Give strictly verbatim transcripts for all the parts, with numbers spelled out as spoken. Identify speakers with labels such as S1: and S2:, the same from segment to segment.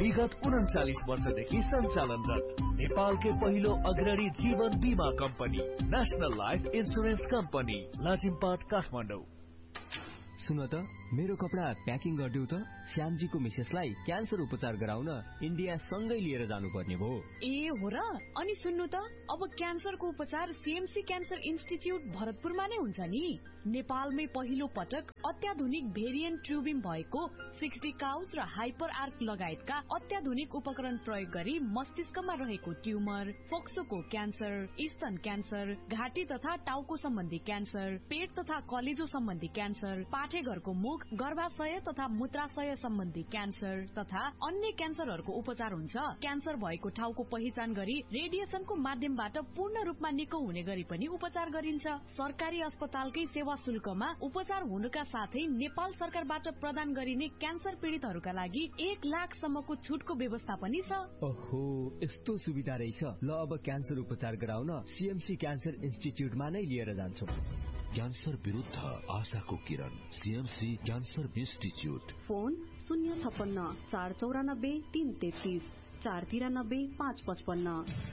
S1: विगत उन्चालिस वर्षदेखि सञ्चालनरत नेपालकै पहिलो अग्रणी जीवन बीमा company national life insurance company Lazimpat Kathmandu.
S2: सुन त मेरो कपडा प्याकिङ गरिदेऊ त। श्यामजीको मिसेसलाई क्यान्सर उपचार गराउन इन्डिया सँगै लिएर जानुपर्ने भयो।
S3: ए हो र। अनि सुन्नु त अब क्यान्सरको उपचार सीएमसी क्यान्सर इन्स्टिच्युट भरतपुरमा नै हुन्छ नि। नेपालमै पहिलो पटक अत्याधुनिक भेरिएन्ट ट्युबिङ भएको सिक्सटी काउस र हाइपर आर्क लगायतका अत्याधुनिक उपकरण प्रयोग गरी मस्तिष्कमा रहेको ट्युमर, फोक्सोको क्यान्सर, स्तन क्यान्सर, घाँटी तथा टाउको सम्बन्धी क्यान्सर, पेट तथा कलेजो सम्बन्धी क्यान्सर, पाठेघरको मुख, गर्भाशय तथा मूत्राशय सम्बन्धी क्यान्सर तथा अन्य क्यान्सरहरूको उपचार हुन्छ। क्यान्सर भएको ठाउँको पहिचान गरी रेडिएसनको माध्यमबाट पूर्ण रूपमा निको हुने गरी पनि उपचार गरिन्छ। सरकारी अस्पतालकै सेवा शुल्कमा उपचार हुनुका साथै नेपाल सरकारबाट प्रदान गरिने क्यान्सर पीड़ितहरूका लागि एक लाख सम्मको छुटको व्यवस्था पनि छ।
S2: ओहो, यस्तो सुविधा रहेछ। ल अब क्यान्सर उपचार गराउन सीएमसी क्यान्सर इन्स्टिच्युटमा नै लिएर जान्छौ।
S4: क्यान्सर विरुद्ध आशाको किरण, सीएमसी क्यान्सर इन्स्टिच्युट।
S5: फोन शून्य छप्पन्न चार चौरानब्बे तीन तेत्तीस चार तिरानब्बे पाँच पचपन्न।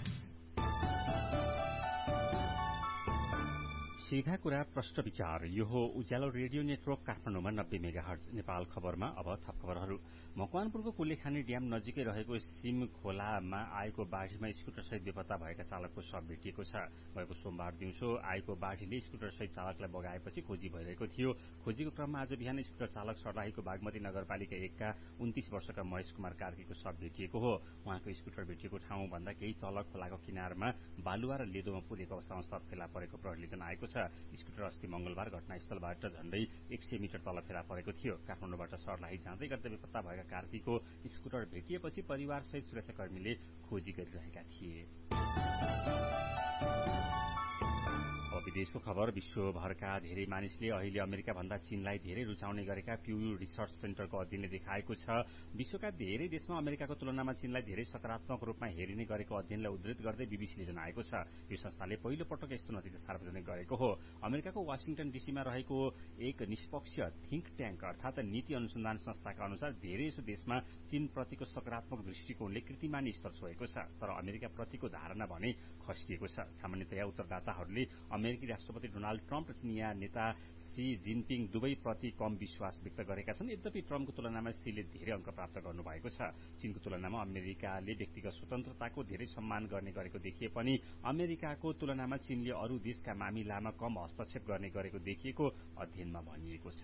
S6: सीधा कुरा प्रश्न विचार। यो हो उज्यालो रेडियो नेटवर्क काठमाडौँमा नब्बे मेगा हर्ज। नेपाल खबरमा अब थप खबरहरू। मकवानपुरको कुलेखानी ड्याम नजिकै रहेको सिम खोलामा आएको बाढ़ीमा स्कुटरसहित बेपत्ता भएका चालकको शव भेटिएको छ। गएको सोमबार दिउँसो आएको बाढ़ीले स्कुटरसहित चालकलाई बगाएपछि खोजी भइरहेको थियो। खोजीको क्रममा आज बिहान स्कुटर चालक सर्लाहीको बागमती नगरपालिका एकका उन्तीस वर्षका महेश कुमार कार्कीको शव भेटिएको हो। उहाँको स्कुटर भेटिएको ठाउँ भन्दा केही तल खोलाको किनारमा बालुवा र लेदोमा पुगेको अवस्थामा शव फेला परेको प्रहरीले जनाएको छ। स्कुटर अस्ति मंगलबार घटनास्थलबाट झण्डै एक सय मिटर तल फेला परेको थियो। काठमाडौँबाट सर्लाही जाँदै गर्दै बेपत्ता भएका कार्कीको स्कुटर भेटिएपछि परिवारसहित सुरक्षाकर्मीले खोजी गरिरहेका थिए। विदेशको खबर। विश्वभरका धेरै मानिसले अहिले अमेरिका भन्दा चीनलाई धेरै रुचाउने गरेका प्यू रिसर्च सेन्टरको अध्ययनले देखाएको छ। विश्वका धेरै देशमा अमेरिकाको तुलनामा चीनलाई धेरै सकारात्मक रूपमा हेरिने गरेको अध्ययनलाई उद्धृत गर्दै बीबीसीले जनाएको छ। यो संस्थाले पहिलो पटक यस्तो नतिजा सार्वजनिक गरेको हो। अमेरिकाको वाशिङटन डीसीमा रहेको एक निष्पक्ष थिंक ट्याङ्क अर्थात नीति अनुसन्धान संस्थाका अनुसार धेरैसो देशमा चीनप्रतिको सकारात्मक दृष्टिकोणले कीर्तिमानी स्तर छोएको छ, तर अमेरिका प्रतिको धारणा भने खस्किएको छ। सामान्यतया उत्तरदाताहरूले अमेरिकी राष्ट्रपति डोनाल्ड ट्रम्प र चिनिया नेता सी जिनपिङ दुवै प्रति कम विश्वास व्यक्त गरेका छन्। यद्यपि ट्रम्पको तुलनामा सीले धेरै अंक प्राप्त गर्नुभएको छ। चीनको तुलनामा अमेरिकाले व्यक्तिगत स्वतन्त्रताको धेरै सम्मान गर्ने गरेको देखिए पनि अमेरिकाको तुलनामा चीनले अरू देशका मामिलामा कम हस्तक्षेप गर्ने गरेको देखिएको अध्ययनमा भनिएको छ।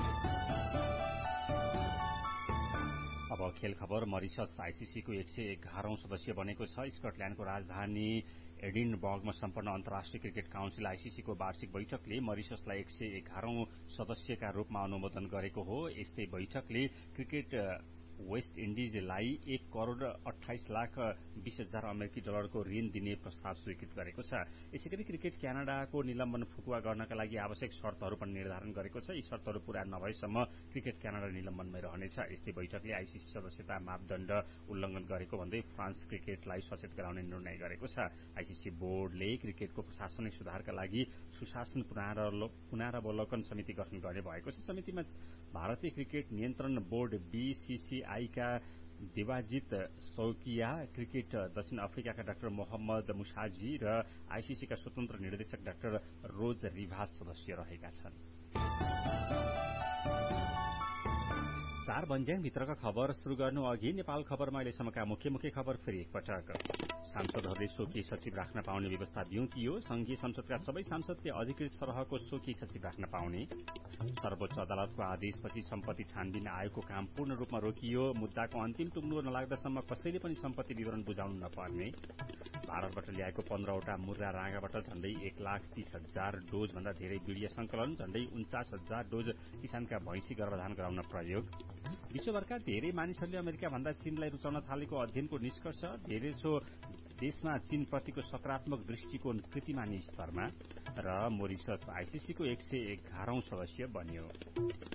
S6: अब खेल खबर। मरिशस आईसीसीको एक सय एघारौं सदस्य बनेको छ। स्कटल्याण्डको राजधानी एडिनबर्गमा सम्पन्न अन्तर्राष्ट्रिय क्रिकेट काउन्सिल आईसीसीको वार्षिक बैठकले मरिशसलाई एक सय एघारौं सदस्यका रूपमा अनुमोदन गरेको हो। यस्तै बैठकले क्रिकेट वेस्ट इन्डिजलाई एक करोड़ अठाइस लाख बीस हजार अमेरिकी डलरको ऋण दिने प्रस्ताव स्वीकृत गरेको छ। यसैगरी क्रिकेट क्यानाडाको निलम्बन फुकुवा गर्नका लागि आवश्यक शर्तहरू पनि निर्धारण गरेको छ। यी शर्तहरू पूरा नभएसम्म क्रिकेट क्यानाडा निलम्बनमै रहनेछ। यस्तै बैठकले आईसीसी सदस्यता मापदण्ड उल्लंघन गरेको भन्दै फ्रान्स क्रिकेटलाई सचेत गराउने निर्णय गरेको छ। आईसीसी बोर्डले क्रिकेटको प्रशासनिक सुधारका लागि सुशासन पुनरावलोकन समिति गठन गर्ने भएको छ। समितिमा भारतीय क्रिकेट नियन्त्रण बोर्ड बीसीसी आईका देवाजित सौकिया, क्रिकेट दक्षिण अफ्रिकाका डाक्टर मोहम्मद मुसाजी र आईसीसीका स्वतन्त्र निर्देशक डाक्टर रोज रिभास सदस्य रहेका छन्। चार बन्ज्याङ भित्रका खबर शुरू गर्नु अघि नेपाल खबरमा अहिलेसम्मका मुख्य मुख्य खबर फेरि एकपटक। सांसदहरूले स्वकीय सचिव राख्न पाउने व्यवस्था दिउँतियो। संघीय संसदका सबै सांसदले अधिकृत सरहको स्वकीय सचिव राख्न पाउने। सर्वोच्च अदालतको आदेशपछि सम्पत्ति छानबिन आयोगको काम पूर्ण रूपमा रोकियो। मुद्दाको अन्तिम टुङ्गो नलाग्दासम्म कसैले पनि सम्पत्ति विवरण बुझाउनु नपर्ने। भारतबाट ल्याएको पन्ध्रवटा मुर्रा राँगाबाट झण्डै एक लाख तीस हजार डोज भन्दा धेरै बिडिया संकलन, झण्डै उन्चास हजार डोज किसानका भैंसी गर्भधान गराउन प्रयोग। विश्वभरका धेरै मानिसहरूले अमेरिका भन्दा चीनलाई रुचाउन थालेको अध्ययनको निष्कर्ष। धेरैसो देशमा चीनप्रतिको सकारात्मक दृष्टिकोण कीर्तिमानी स्तरमा। र मोरिशस आईसीसीको एक सय एघारौं सदस्य बन्यो।